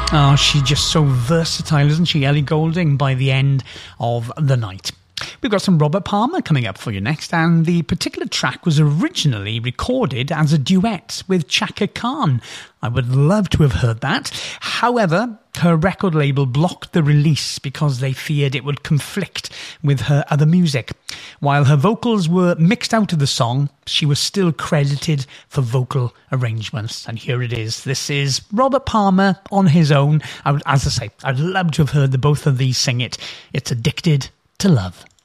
Oh, she's just so versatile, isn't she, Ellie Goulding, by the end of the night. We've got some Robert Palmer coming up for you next, and the particular track was originally recorded as a duet with Chaka Khan. I would love to have heard that. However, her record label blocked the release because they feared it would conflict with her other music. While her vocals were mixed out of the song, she was still credited for vocal arrangements. And here it is. This is Robert Palmer on his own. As I say, I'd love to have heard the both of these sing it. It's Addicted to Love.